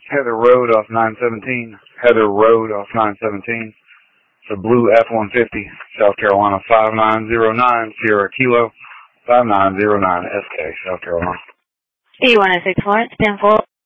Heather Road off 917. Heather Road off 917. It's a blue F-150, South Carolina 5909, Sierra Kilo 5909 SK, South Carolina. E106 Florence, 10-4.